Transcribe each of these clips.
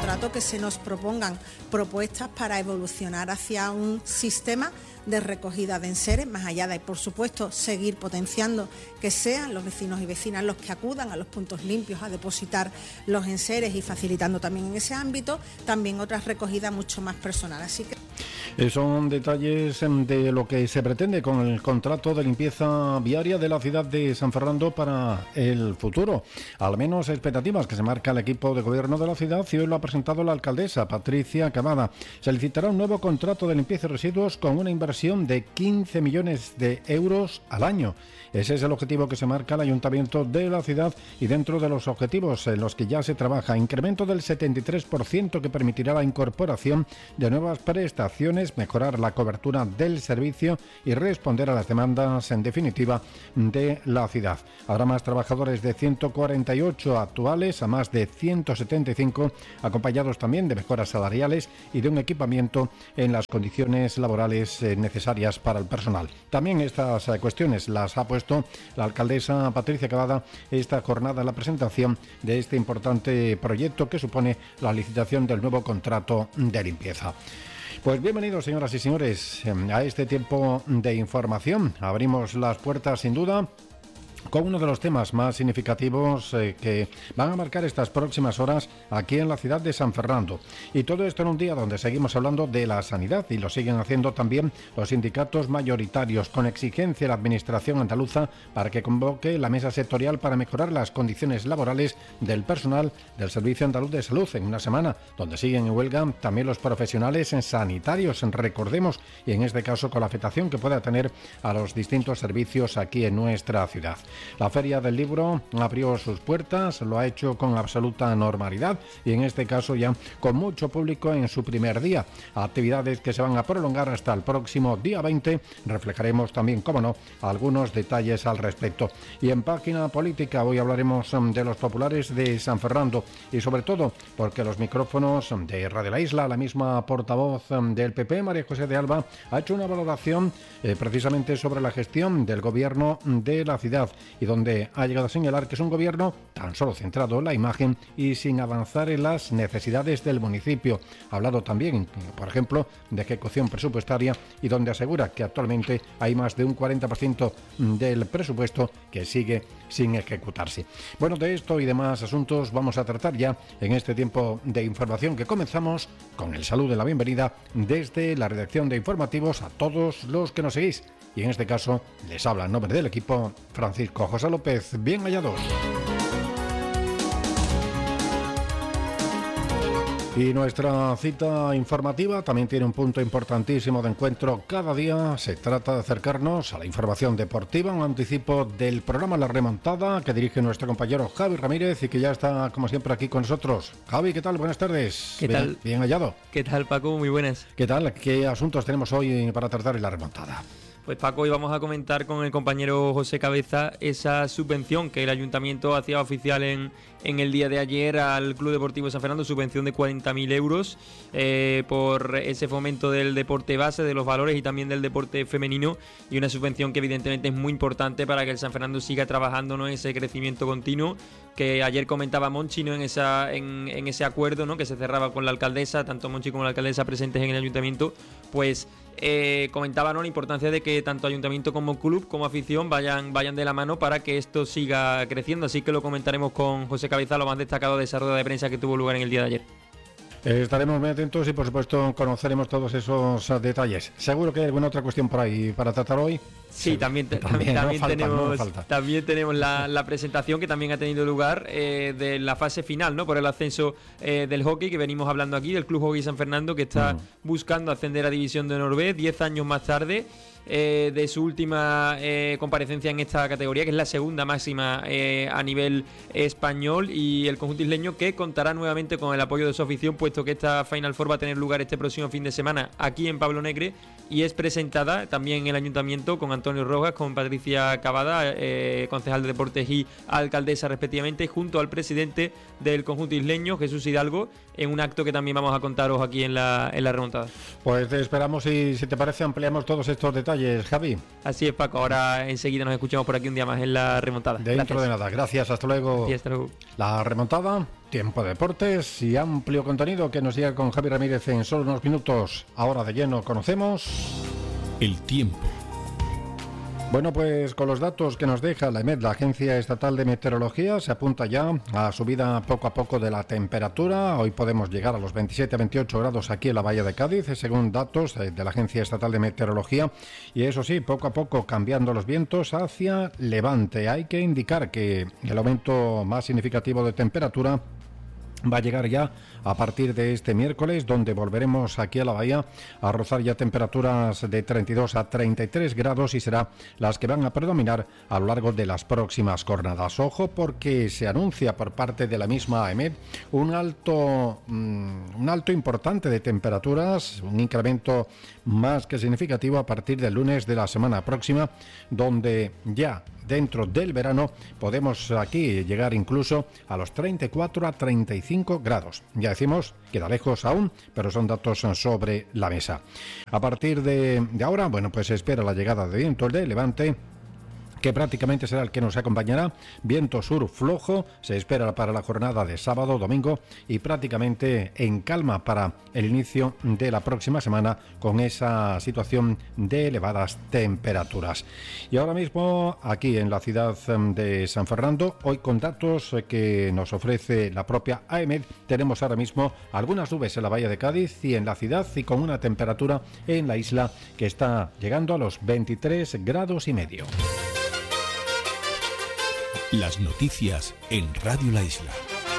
contrato, que se nos propongan propuestas para evolucionar hacia un sistema de recogida de enseres, más allá de, por supuesto, seguir potenciando que sean los vecinos y vecinas los que acudan a los puntos limpios a depositar los enseres y facilitando también en ese ámbito también otras recogidas mucho más personales. Así que son detalles de lo que se pretende con el contrato de limpieza viaria de la ciudad de San Fernando para el futuro. Al menos expectativas que se marca el equipo de gobierno de la ciudad, y hoy lo ha presentado la alcaldesa Patricia Cavada. Se licitará un nuevo contrato de limpieza de residuos con una inversión de 15 millones de euros al año. Ese es el objetivo que se marca el ayuntamiento de la ciudad, y dentro de los objetivos en los que ya se trabaja, incremento del 73% que permitirá la incorporación de nuevas prestaciones, mejorar la cobertura del servicio y responder a las demandas, en definitiva, de la ciudad. Habrá más trabajadores de 148 actuales a más de 175, acompañados también de mejoras salariales y de un equipamiento en las condiciones laborales necesarias para el personal. También estas cuestiones las ha puesto la alcaldesa Patricia Cavada esta jornada en la presentación de este importante proyecto que supone la licitación del nuevo contrato de limpieza. Pues bienvenidos, señoras y señores, a este tiempo de información. Abrimos las puertas, sin duda, con uno de los temas más significativos que van a marcar estas próximas horas aquí en la ciudad de San Fernando. Y todo esto en un día donde seguimos hablando de la sanidad, y lo siguen haciendo también los sindicatos mayoritarios, con exigencia a la administración andaluza para que convoque la mesa sectorial para mejorar las condiciones laborales del personal del Servicio Andaluz de Salud en una semana, donde siguen en huelga también los profesionales sanitarios, recordemos, y en este caso con la afectación que pueda tener a los distintos servicios aquí en nuestra ciudad. La Feria del Libro abrió sus puertas, lo ha hecho con absoluta normalidad, y en este caso ya con mucho público en su primer día. Actividades que se van a prolongar hasta el próximo día 20. Reflejaremos también, cómo no, algunos detalles al respecto. Y en página política hoy hablaremos de los populares de San Fernando, y sobre todo porque los micrófonos de Radio La Isla, la misma portavoz del PP, María José de Alba, ha hecho una valoración precisamente sobre la gestión del gobierno de la ciudad, y donde ha llegado a señalar que es un gobierno tan solo centrado en la imagen y sin avanzar en las necesidades del municipio. Ha hablado también, por ejemplo, de ejecución presupuestaria, y donde asegura que actualmente hay más de un 40% del presupuesto que sigue sin ejecutarse. Bueno, de esto y demás asuntos vamos a tratar ya en este tiempo de información, que comenzamos con el saludo y la bienvenida desde la redacción de informativos a todos los que nos seguís. Y en este caso les habla en nombre del equipo Francisco José López. Bien hallados. Y nuestra cita informativa también tiene un punto importantísimo de encuentro cada día. Se trata de acercarnos a la información deportiva, un anticipo del programa La Remontada que dirige nuestro compañero Javi Ramírez, y que ya está, como siempre, aquí con nosotros. Javi, ¿qué tal? Buenas tardes. ¿Qué tal? Bien hallado. ¿Qué tal, Paco? Muy buenas. ¿Qué tal? ¿Qué asuntos tenemos hoy para tratar en La Remontada? Pues Paco, hoy vamos a comentar con el compañero José Cabeza esa subvención que el ayuntamiento hacía oficial en el día de ayer al Club Deportivo San Fernando, subvención de 40.000 euros por ese fomento del deporte base, de los valores y también del deporte femenino, y una subvención que evidentemente es muy importante para que el San Fernando siga trabajando, ¿no?, en ese crecimiento continuo que ayer comentaba Monchi, ¿no?, en ese acuerdo, ¿no?, que se cerraba con la alcaldesa, tanto Monchi como la alcaldesa presentes en el ayuntamiento. Pues comentaba, ¿no?, la importancia de que tanto ayuntamiento como club, como afición vayan de la mano para que esto siga creciendo. Así que lo comentaremos con José Cabeza, lo más destacado de esa rueda de prensa que tuvo lugar en el día de ayer. Estaremos muy atentos y, por supuesto, conoceremos todos esos detalles. Seguro que hay alguna otra cuestión por ahí para tratar hoy. Sí, también tenemos la presentación que también ha tenido lugar de la fase final, ¿no?, por el ascenso del hockey, que venimos hablando aquí, del Club Hockey San Fernando, que está buscando ascender a División de Honor B 10 años más tarde de su última comparecencia en esta categoría, que es la segunda máxima a nivel español, y el conjunto isleño que contará nuevamente con el apoyo de su afición, puesto que esta Final Four va a tener lugar este próximo fin de semana aquí en Pablo Negre, y es presentada también en el ayuntamiento con Antonio Rojas, con Patricia Cavada, concejal de Deportes y alcaldesa respectivamente, junto al presidente del conjunto isleño, Jesús Hidalgo, en un acto que también vamos a contaros aquí en la remontada. Pues te esperamos, y si te parece ampliamos todos estos detalles, Javi. Así es, Paco, ahora enseguida nos escuchamos por aquí un día más en la remontada. Dentro de nada, gracias, hasta luego. Y hasta luego. La remontada Tiempo de deportes y amplio contenido que nos llega con Javi Ramírez en solo unos minutos. Ahora de lleno conocemos el tiempo. Bueno, pues con los datos que nos deja la EMET, la Agencia Estatal de Meteorología, se apunta ya a subida poco a poco de la temperatura. Hoy podemos llegar a los 27-28 grados aquí en la Bahía de Cádiz, según datos de la Agencia Estatal de Meteorología. Y eso sí, poco a poco cambiando los vientos hacia levante. Hay que indicar que el aumento más significativo de temperatura va a llegar ya a partir de este miércoles, donde volveremos aquí a la bahía a rozar ya temperaturas de 32 a 33 grados y será las que van a predominar a lo largo de las próximas jornadas. Ojo, porque se anuncia por parte de la misma EMET un alto importante de temperaturas, un incremento más que significativo a partir del lunes de la semana próxima, donde ya dentro del verano podemos aquí llegar incluso a los 34 a 35 grados. Ya decimos, queda lejos aún, pero son datos sobre la mesa. A partir de ahora, bueno, pues se espera la llegada de viento de levante, que prácticamente será el que nos acompañará. Viento sur flojo se espera para la jornada de sábado, domingo y prácticamente en calma para el inicio de la próxima semana, con esa situación de elevadas temperaturas. Y ahora mismo aquí en la ciudad de San Fernando, hoy con datos que nos ofrece la propia AEMET, tenemos ahora mismo algunas nubes en la bahía de Cádiz y en la ciudad, y con una temperatura en la isla que está llegando a los 23 grados y medio. Las noticias en Radio La Isla.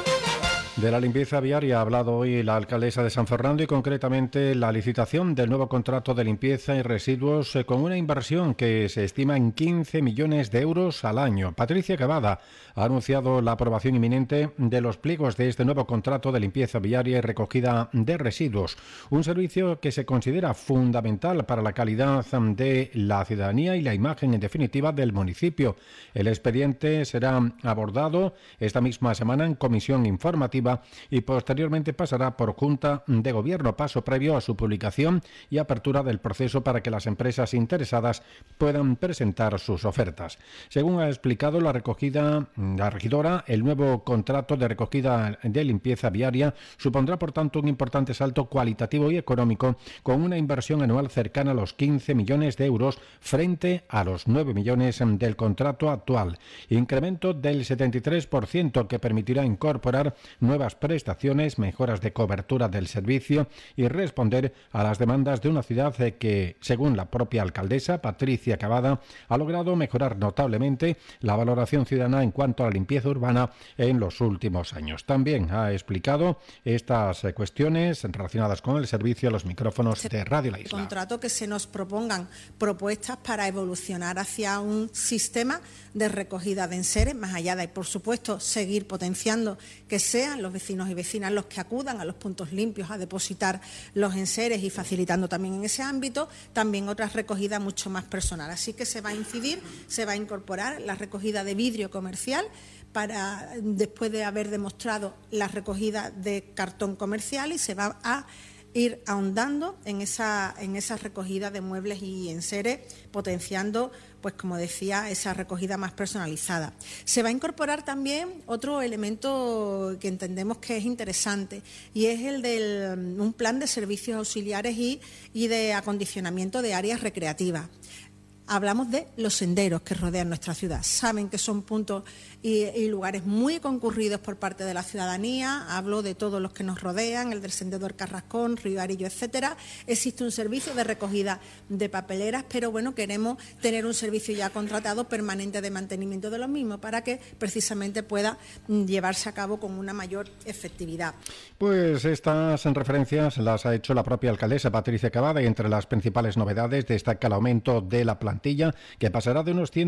De la limpieza viaria ha hablado hoy la alcaldesa de San Fernando y concretamente la licitación del nuevo contrato de limpieza y residuos con una inversión que se estima en 15 millones de euros al año. Patricia Cavada ha anunciado la aprobación inminente de los pliegos de este nuevo contrato de limpieza viaria y recogida de residuos, un servicio que se considera fundamental para la calidad de la ciudadanía y la imagen en definitiva del municipio. El expediente será abordado esta misma semana en comisión informativa y posteriormente pasará por Junta de Gobierno, paso previo a su publicación y apertura del proceso para que las empresas interesadas puedan presentar sus ofertas. Según ha explicado la regidora, el nuevo contrato de recogida de limpieza viaria supondrá por tanto un importante salto cualitativo y económico, con una inversión anual cercana a los 15 millones de euros frente a los 9 millones del contrato actual, incremento del 73% que permitirá incorporar nuevas prestaciones, mejoras de cobertura del servicio y responder a las demandas de una ciudad que, según la propia alcaldesa Patricia Cavada, ha logrado mejorar notablemente la valoración ciudadana en cuanto a la limpieza urbana en los últimos años. También ha explicado estas cuestiones relacionadas con el servicio a los micrófonos de Radio La Isla. Contrato que se nos propongan propuestas para evolucionar hacia un sistema de recogida de enseres más allá de, por supuesto, seguir potenciando que sean los vecinos y vecinas los que acudan a los puntos limpios a depositar los enseres y facilitando también en ese ámbito también otras recogidas mucho más personal. Así que se va a incorporar la recogida de vidrio comercial para, después de haber demostrado la recogida de cartón comercial, y se va a ir ahondando en esa recogida de muebles y enseres, potenciando, pues como decía, esa recogida más personalizada. Se va a incorporar también otro elemento que entendemos que es interesante, y es el de un plan de servicios auxiliares y de acondicionamiento de áreas recreativas. Hablamos de los senderos que rodean nuestra ciudad. Saben que son puntos y lugares muy concurridos por parte de la ciudadanía. Hablo de todos los que nos rodean, el del Sendero del Carrascón, Río Arillo, etcétera. Existe un servicio de recogida de papeleras, pero bueno, queremos tener un servicio ya contratado permanente de mantenimiento de los mismos para que precisamente pueda llevarse a cabo con una mayor efectividad. Pues estas referencias las ha hecho la propia alcaldesa Patricia Cavada, y entre las principales novedades destaca el aumento de la plantilla, que pasará de unos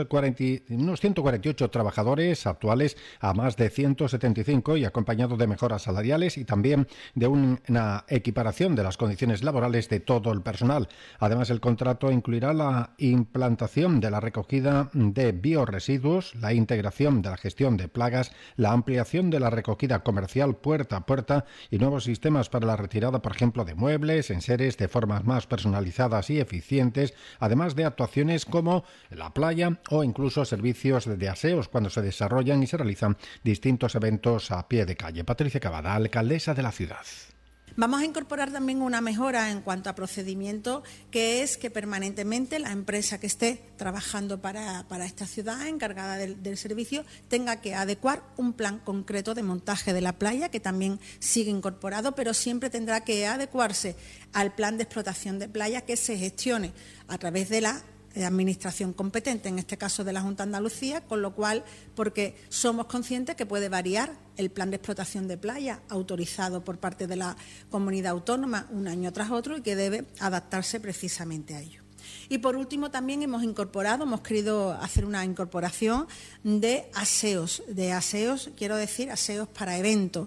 148 trabajadores actuales a más de 175, y acompañado de mejoras salariales y también de una equiparación de las condiciones laborales de todo el personal. Además, el contrato incluirá la implantación de la recogida de biorresiduos, la integración de la gestión de plagas, la ampliación de la recogida comercial puerta a puerta y nuevos sistemas para la retirada, por ejemplo, de muebles, enseres de formas más personalizadas y eficientes, además de actualizar actuaciones como la playa o incluso servicios de aseos cuando se desarrollan y se realizan distintos eventos a pie de calle. Patricia Cavada, alcaldesa de la ciudad. Vamos a incorporar también una mejora en cuanto a procedimiento, que es que permanentemente la empresa que esté trabajando para esta ciudad, encargada del servicio, tenga que adecuar un plan concreto de montaje de la playa, que también sigue incorporado, pero siempre tendrá que adecuarse al plan de explotación de playa que se gestione a través de la administración competente, en este caso de la Junta de Andalucía, con lo cual, porque somos conscientes que puede variar el plan de explotación de playa autorizado por parte de la comunidad autónoma un año tras otro y que debe adaptarse precisamente a ello. Y por último también hemos querido hacer una incorporación de aseos, quiero decir aseos para eventos.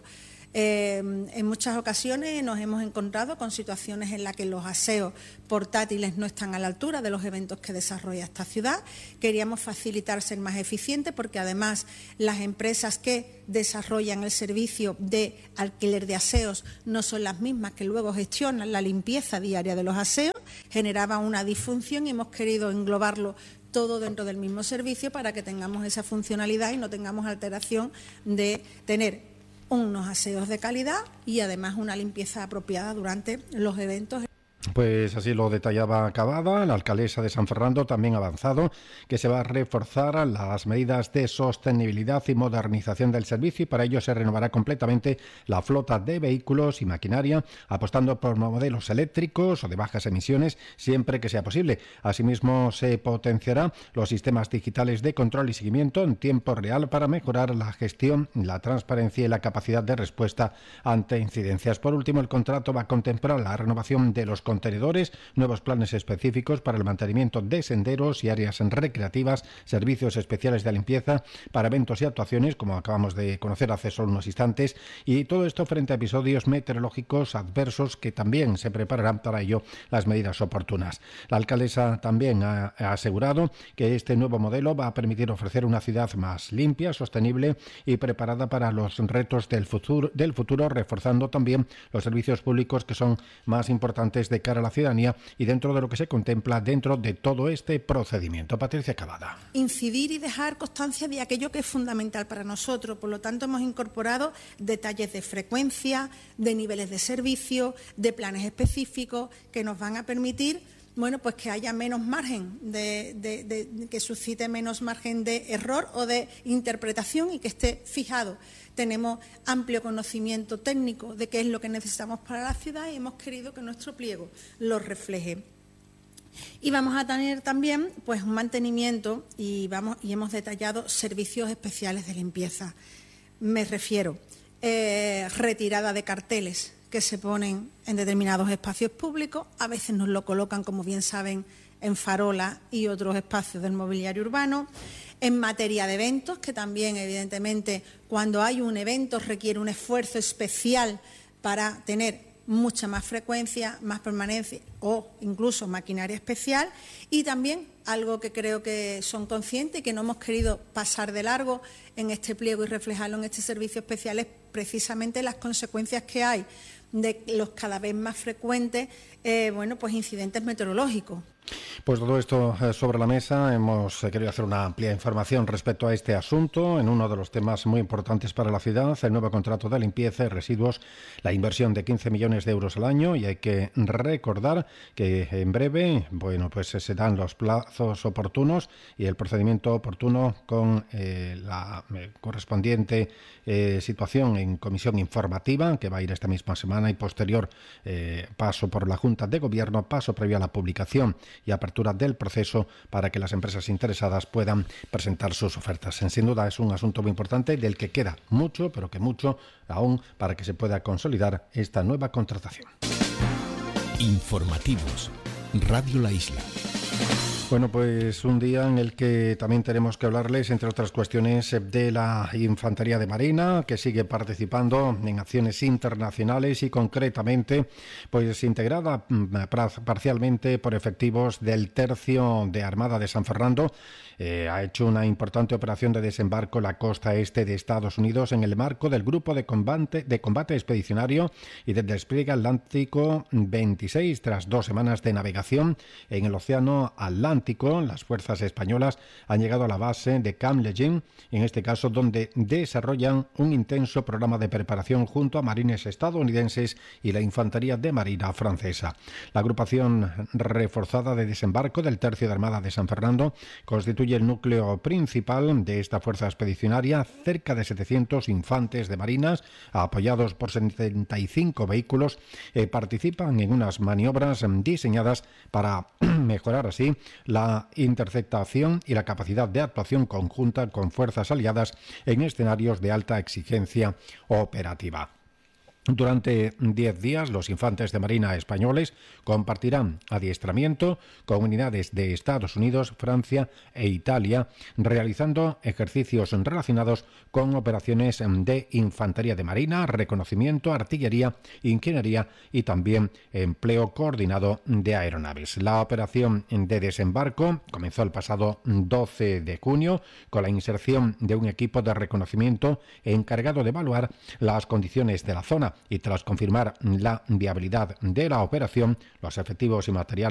En muchas ocasiones nos hemos encontrado con situaciones en las que los aseos portátiles no están a la altura de los eventos que desarrolla esta ciudad. Queríamos facilitar ser más eficientes porque además las empresas que desarrollan el servicio de alquiler de aseos no son las mismas que luego gestionan la limpieza diaria de los aseos. Generaba una disfunción y hemos querido englobarlo todo dentro del mismo servicio para que tengamos esa funcionalidad y no tengamos alteración de tener unos aseos de calidad y además una limpieza apropiada durante los eventos. Pues así lo detallaba Cavada, la alcaldesa de San Fernando, también ha avanzado que se va a reforzar las medidas de sostenibilidad y modernización del servicio y para ello se renovará completamente la flota de vehículos y maquinaria, apostando por modelos eléctricos o de bajas emisiones siempre que sea posible. Asimismo, se potenciará los sistemas digitales de control y seguimiento en tiempo real para mejorar la gestión, la transparencia y la capacidad de respuesta ante incidencias. Por último, el contrato va a contemplar la renovación de los contenedores, nuevos planes específicos para el mantenimiento de senderos y áreas recreativas, servicios especiales de limpieza para eventos y actuaciones, como acabamos de conocer hace solo unos instantes, y todo esto frente a episodios meteorológicos adversos que también se prepararán para ello las medidas oportunas. La alcaldesa también ha asegurado que este nuevo modelo va a permitir ofrecer una ciudad más limpia, sostenible y preparada para los retos del futuro, reforzando también los servicios públicos que son más importantes de cara a la ciudadanía y dentro de lo que se contempla dentro de todo este procedimiento. Patricia Cavada. Incidir y dejar constancia de aquello que es fundamental para nosotros. Por lo tanto, hemos incorporado detalles de frecuencia, de niveles de servicio, de planes específicos que nos van a permitir pues que haya menos margen, que suscite menos margen de error o de interpretación y que esté fijado. Tenemos amplio conocimiento técnico de qué es lo que necesitamos para la ciudad y hemos querido que nuestro pliego lo refleje. Y vamos a tener también pues un mantenimiento y hemos detallado servicios especiales de limpieza. Me refiero retirada de carteles que se ponen en determinados espacios públicos, a veces nos lo colocan, como bien saben, en farolas y otros espacios del mobiliario urbano. En materia de eventos, que también, evidentemente, cuando hay un evento requiere un esfuerzo especial para tener mucha más frecuencia, más permanencia o incluso maquinaria especial. Y también algo que creo que son conscientes y que no hemos querido pasar de largo en este pliego y reflejarlo en este servicio especial es precisamente las consecuencias que hay de los cada vez más frecuentes incidentes meteorológicos. Pues todo esto sobre la mesa. Hemos querido hacer una amplia información respecto a este asunto en uno de los temas muy importantes para la ciudad, el nuevo contrato de limpieza y residuos, la inversión de 15 millones de euros al año, y hay que recordar que en breve se dan los plazos oportunos y el procedimiento oportuno con la correspondiente situación en comisión informativa que va a ir esta misma semana y posterior paso por la Junta de Gobierno, paso previo a la publicación y apertura del proceso para que las empresas interesadas puedan presentar sus ofertas. Sin duda es un asunto muy importante del que queda mucho, pero que mucho aún para que se pueda consolidar esta nueva contratación. Informativos. Radio La Isla. Bueno, pues un día en el que también tenemos que hablarles, entre otras cuestiones, de la Infantería de Marina, que sigue participando en acciones internacionales y concretamente pues integrada parcialmente por efectivos del Tercio de Armada de San Fernando. Ha hecho una importante operación de desembarco en la costa este de Estados Unidos en el marco del Grupo de Combate Expedicionario y del Despliegue Atlántico 26, tras 2 semanas de navegación en el Océano Atlántico. Atlántico, las fuerzas españolas han llegado a la base de Camp Lejeune, en este caso donde desarrollan un intenso programa de preparación junto a marines estadounidenses y la Infantería de Marina francesa. La agrupación reforzada de desembarco del Tercio de Armada de San Fernando constituye el núcleo principal de esta fuerza expedicionaria. Cerca de 700 infantes de marinas, apoyados por 75 vehículos, participan en unas maniobras diseñadas para mejorar así la interceptación y la capacidad de actuación conjunta con fuerzas aliadas en escenarios de alta exigencia operativa. Durante 10 días, los infantes de Marina españoles compartirán adiestramiento con unidades de Estados Unidos, Francia e Italia, realizando ejercicios relacionados con operaciones de infantería de marina, reconocimiento, artillería, ingeniería y también empleo coordinado de aeronaves. La operación de desembarco comenzó el pasado 12 de junio con la inserción de un equipo de reconocimiento encargado de evaluar las condiciones de la zona. Y tras confirmar la viabilidad de la operación, los efectivos y materiales